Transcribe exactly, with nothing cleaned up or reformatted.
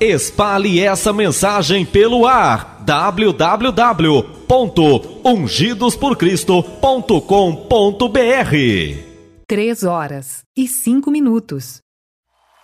Espalhe essa mensagem pelo ar. w w w ponto ungidos por cristo ponto com ponto b r. Três horas e cinco minutos.